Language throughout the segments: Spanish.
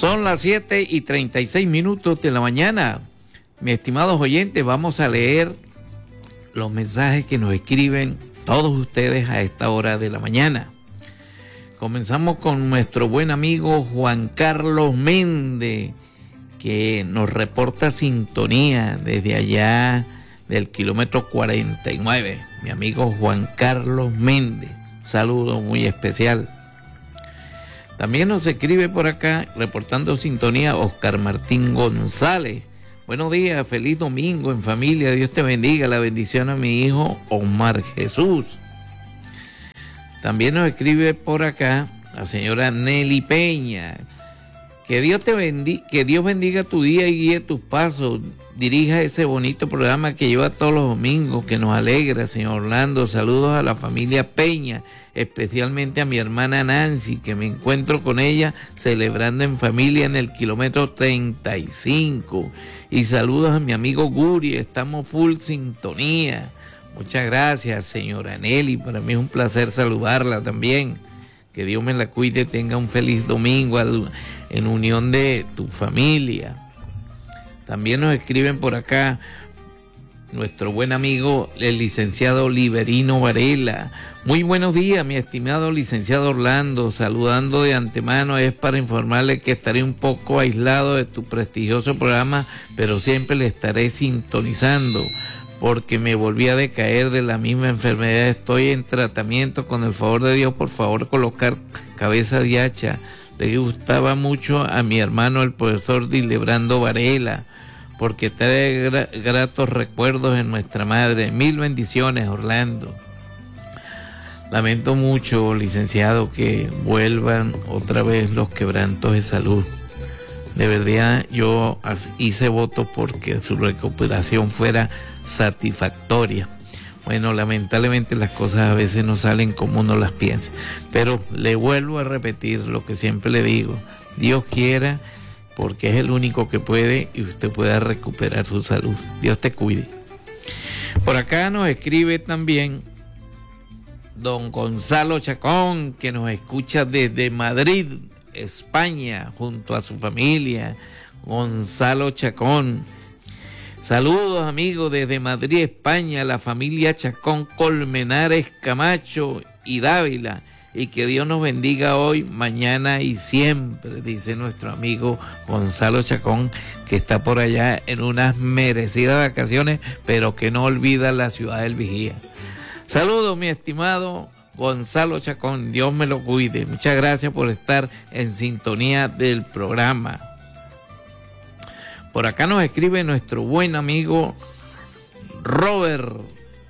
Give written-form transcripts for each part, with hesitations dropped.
Son las 7:36 de la mañana. Mis estimados oyentes, vamos a leer los mensajes que nos escriben todos ustedes a esta hora de la mañana. Comenzamos con nuestro buen amigo Juan Carlos Méndez, que nos reporta sintonía desde allá del kilómetro 49. Mi amigo Juan Carlos Méndez, saludo muy especial. También nos escribe por acá, reportando sintonía, Oscar Martín González. Buenos días, feliz domingo en familia, Dios te bendiga, la bendición a mi hijo Omar Jesús. También nos escribe por acá la señora Nelly Peña. Que Dios te bendiga, que Dios bendiga tu día y guíe tus pasos. Dirija ese bonito programa que lleva todos los domingos, que nos alegra, señor Orlando. Saludos a la familia Peña, especialmente a mi hermana Nancy, que me encuentro con ella celebrando en familia en el kilómetro 35. Y saludos a mi amigo Guri, estamos full sintonía. Muchas gracias, señora Nelly. Para mí es un placer saludarla también. Que Dios me la cuide, tenga un feliz domingo en unión de tu familia. También nos escriben por acá nuestro buen amigo, el licenciado Liberino Varela. Muy buenos días, mi estimado licenciado Orlando. Saludando de antemano, es para informarle que estaré un poco aislado de tu prestigioso programa, pero siempre le estaré sintonizando, porque me volví a decaer de la misma enfermedad. Estoy en tratamiento, con el favor de Dios, por favor colocar cabeza de hacha. Le gustaba mucho a mi hermano el profesor Dilebrando Varela, porque trae gratos recuerdos en nuestra madre. Mil bendiciones, Orlando. Lamento mucho, licenciado, que vuelvan otra vez los quebrantos de salud. De verdad, yo hice votos porque su recuperación fuera satisfactoria. Bueno, lamentablemente las cosas a veces no salen como uno las piensa, pero le vuelvo a repetir lo que siempre le digo: Dios quiera, porque es el único que puede, y usted pueda recuperar su salud. Dios te cuide. Por acá nos escribe también don Gonzalo Chacón, que nos escucha desde Madrid, España, junto a su familia. Gonzalo Chacón, saludos amigos desde Madrid, España, la familia Chacón, Colmenares, Camacho y Dávila, y que Dios nos bendiga hoy, mañana y siempre, dice nuestro amigo Gonzalo Chacón, que está por allá en unas merecidas vacaciones, pero que no olvida la ciudad del Vigía. Saludos, mi estimado Gonzalo Chacón, Dios me lo cuide. Muchas gracias por estar en sintonía del programa. Por acá nos escribe nuestro buen amigo Robert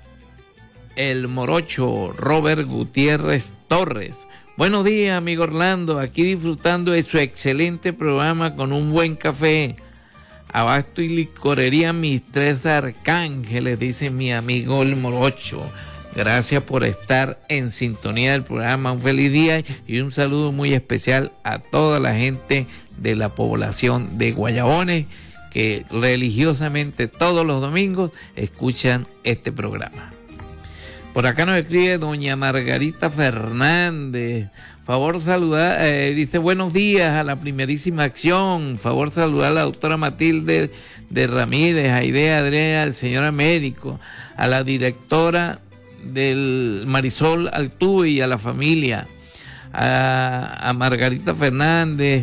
el Morocho, Robert Gutiérrez Torres. Buenos días, amigo Orlando, aquí disfrutando de su excelente programa con un buen café. Abasto y licorería Mis Tres Arcángeles, dice mi amigo el Morocho. Gracias por estar en sintonía del programa. Un feliz día y un saludo muy especial a toda la gente de la población de Guayabones, que religiosamente todos los domingos escuchan este programa. Por acá nos escribe doña Margarita Fernández. Favor saludar, dice buenos días a la primerísima acción. Favor saludar a la doctora Matilde de Ramírez, a Idea Adrea, al señor Américo, a la directora del Marisol Altuve y a la familia, a Margarita Fernández,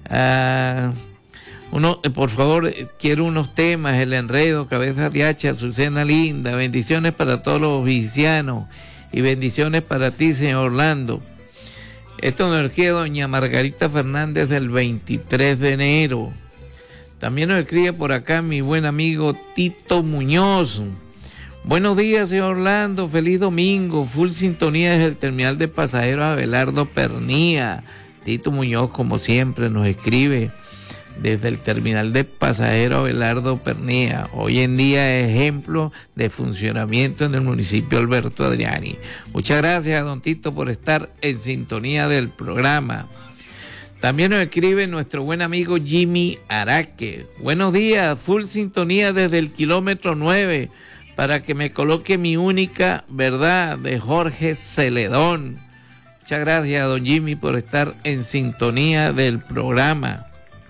por favor, quiero unos temas: El Enredo, Cabeza de Hacha, Azucena Linda. Bendiciones para todos los vicianos y bendiciones para ti, señor Orlando. Esto nos escribe doña Margarita Fernández del 23 de enero. También nos escribe por acá mi buen amigo Tito Muñoz. Buenos días, señor Orlando, feliz domingo, full sintonía desde el terminal de pasajeros Abelardo Pernía. Tito Muñoz, como siempre, nos escribe desde el terminal de pasajeros Abelardo Pernía. Hoy en día ejemplo de funcionamiento en el municipio Alberto Adriani. Muchas gracias, don Tito, por estar en sintonía del programa. También nos escribe nuestro buen amigo Jimmy Araque. Buenos días, full sintonía desde el kilómetro 9. Para que me coloque Mi Única Verdad, de Jorge Celedón. Muchas gracias, don Jimmy, por estar en sintonía del programa.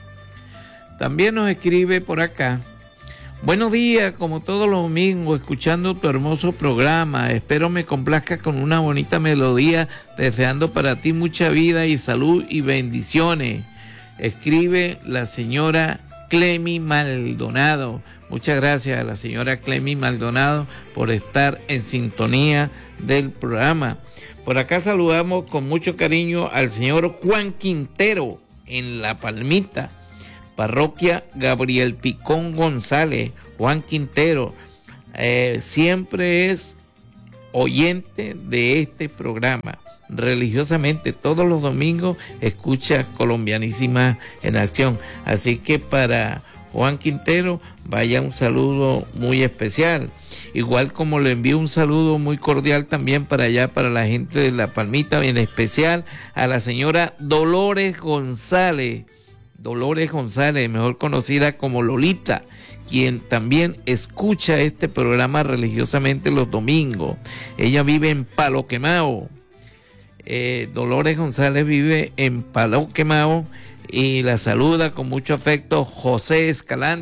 También nos escribe por acá: buenos días, como todos los domingos, escuchando tu hermoso programa. Espero me complazca con una bonita melodía, deseando para ti mucha vida y salud y bendiciones. Escribe la señora Clemi Maldonado. Muchas gracias a la señora Clemi Maldonado por estar en sintonía del programa. Por acá saludamos con mucho cariño al señor Juan Quintero en La Palmita, parroquia Gabriel Picón González. Juan Quintero siempre es oyente de este programa. Religiosamente todos los domingos escucha Colombianísima en Acción. Así que para Juan Quintero vaya un saludo muy especial. Igual como le envío un saludo muy cordial también para allá, para la gente de La Palmita, en especial a la señora Dolores González, mejor conocida como Lolita, quien también escucha este programa religiosamente los domingos. Ella vive en Palo Quemao. Dolores González vive en Palo Quemao y la saluda con mucho afecto José Escalante.